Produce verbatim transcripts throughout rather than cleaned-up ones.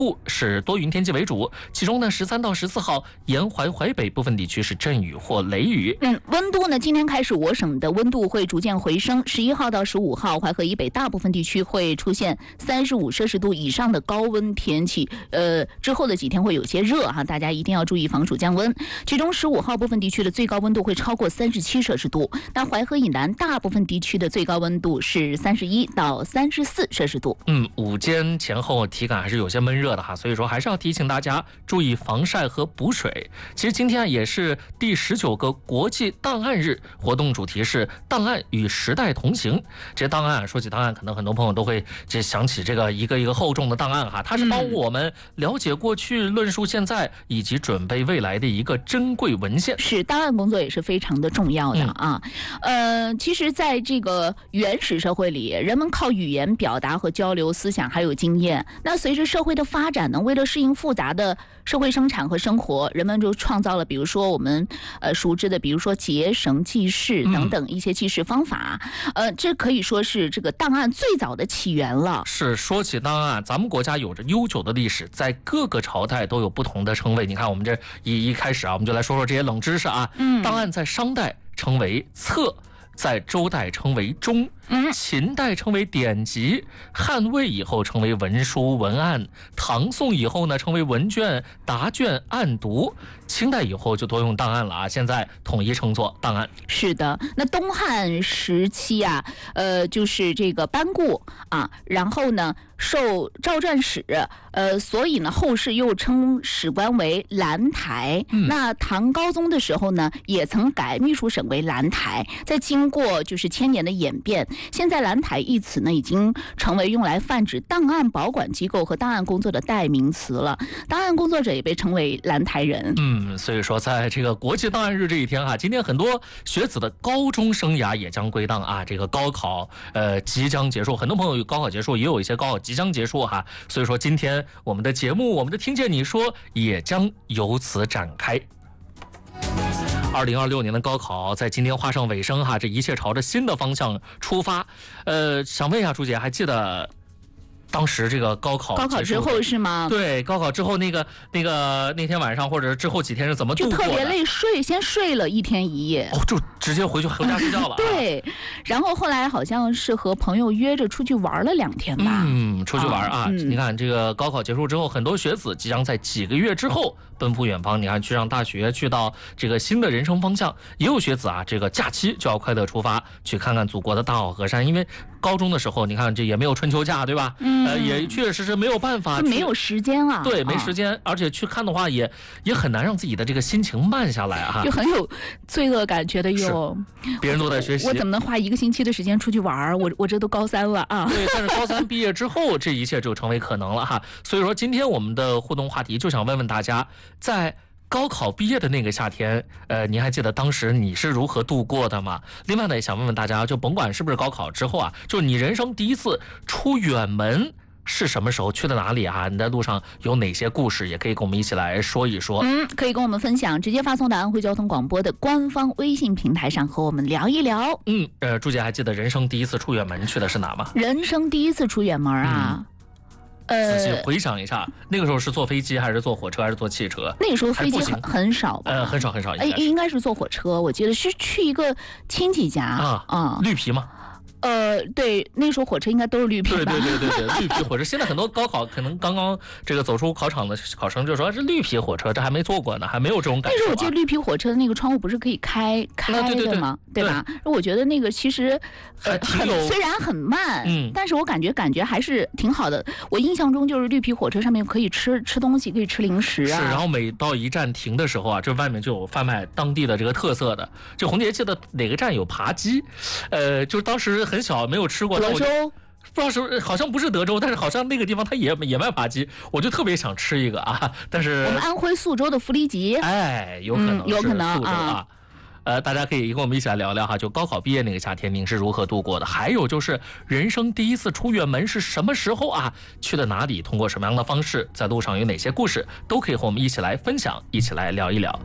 部是多云天气为主，其中呢十三到十四号沿淮淮北部分地区是阵雨或雷雨。 嗯，温度呢，今天开始我省的温度会逐渐回升，十一号到十五号，淮河以北大部分地区会出现三十五摄氏度以上的高温天气。呃，之后的几天会有些热哈，大家一定要注意防暑降温。其中十五号部分地区的最高温度会超过三十七摄氏度，那淮河以南大部分地区的最高温度是三十一到三十四摄氏度。 嗯，午间前后体感还是有些闷热的哈，所以说还是要提醒大家注意防晒和补水。其实今天也是第十九个国际档案日，活动主题是档案与时代同行。这档案，说起档案，可能很多朋友都会这想起这个一个一个厚重的档案哈，它是帮我们了解过去、论述现在以及准备未来的一个珍贵文献。 是，档案工作也是非常的重要的啊。嗯、呃，其实在这个原始社会里，人们靠语言表达和交流思想还有经验。那随着社会的发展呢，为了适应复杂的社会生产和生活，人们就创造了比如说我们呃熟知的，比如说结绳记事等等一些记事方法。嗯、呃，这可以说是这个档案最早的起源了。 是，说起档案，咱们国家有着悠久的历史，在各个朝代都有不同的称谓。你看，我们这一一开始啊，我们就来说说这些冷知识啊。嗯，档案在商代称为册，在周代称为钟，秦代称为典籍，汉魏以后称为文书文案，唐宋以后呢称为文卷、答卷、案牍，清代以后就多用档案了啊，现在统一称作档案。 是的，那东汉时期啊，呃，就是这个班固啊，然后呢受诏传使，呃，所以呢后世又称史官为兰台。嗯、那唐高宗的时候呢，也曾改秘书省为兰台，在经过就是千年的演变。现在兰台一词呢，已经成为用来泛指档案保管机构和档案工作的代名词了。档案工作者也被称为兰台人。 嗯，所以说在这个国际档案日这一天哈、啊，今天很多学子的高中生涯也将归档啊。这个高考呃即将结束，很多朋友有高考结束，也有一些高考即将结束哈。所以说今天我们的节目，我们的听见你说也将由此展开。二零二六年的高考在今天画上尾声哈，这一切朝着新的方向出发。呃，想问一下朱姐，还记得当时这个高考高考之后是吗？ 对，高考之后那个那个那天晚上或者之后几天是怎么度过的？ 就特别累，睡先睡了一天一夜。 哦，就直接回去回家睡觉了、啊。 对，然后后来好像是和朋友约着出去玩了两天吧。 嗯，出去玩啊！嗯、你看这个高考结束之后，很多学子即将在几个月之后奔赴远方。你看，去上大学，去到这个新的人生方向。也有学子啊，这个假期就要快乐出发，去看看祖国的大好河山。因为高中的时候，你看这也没有春秋假，对吧？嗯。呃，也确实是没有办法， 没有时间啊。 对，没时间，啊、而且去看的话也，也也很难让自己的这个心情慢下来啊， 就很有罪恶感，觉得有别人都在学习， 我怎么能花一个星期的时间出去玩？我我这都高三了啊。 对，但是高三毕业之后，这一切就成为可能了哈。所以说，今天我们的互动话题就想问问大家，在高考毕业的那个夏天，呃，您还记得当时你是如何度过的吗？另外呢，也想问问大家，就甭管是不是高考之后啊，就你人生第一次出远门是什么时候，去的哪里啊？你在路上有哪些故事，也可以跟我们一起来说一说。 嗯，可以跟我们分享，直接发送到安徽交通广播的官方微信平台上和我们聊一聊。 嗯，呃，朱姐还记得人生第一次出远门去的是哪吗？ 人生第一次出远门啊。嗯仔细回想一下、呃，那个时候是坐飞机还是坐火车还是坐汽车？ 那个时候飞机很很少吧？ 呃，很少很少。 哎，应该是坐火车，我记得是去一个亲戚家啊啊，绿皮吗？ 呃，对，那时候火车应该都是绿皮吧？ 对对对对对，绿皮火车。现在很多高考可能刚刚这个走出考场的考生就说是绿皮火车，这还没坐过呢，还没有这种感受、啊。 但是我记得绿皮火车的那个窗户不是可以开开的吗？ 对对对对吧？我觉得那个其实呃很虽然很慢， 嗯， 但是我感觉感觉还是挺好的。我印象中就是绿皮火车上面可以吃吃东西，可以吃零食啊。 是，然后每到一站停的时候啊，这外面就有贩卖当地的这个特色的。就红姐记得哪个站有扒鸡？呃，就是当时很小没有吃过。 德州不知道是好像不是德州，但是好像那个地方它也也卖扒鸡，我就特别想吃一个啊。但是我们安徽宿州的福利吉， 哎，有可能是有可能宿州啊。呃，大家可以跟我们一起来聊聊哈，就高考毕业那个夏天您是如何度过的？还有就是人生第一次出远门是什么时候啊？去的哪里？通过什么样的方式？在路上有哪些故事？都可以和我们一起来分享，一起来聊一聊。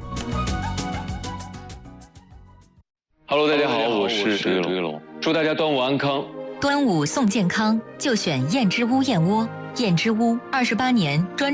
Hello， 大家好，我是周杰伦，祝大家端午安康。 端午送健康，就选燕之屋燕窝。燕之屋二十八年专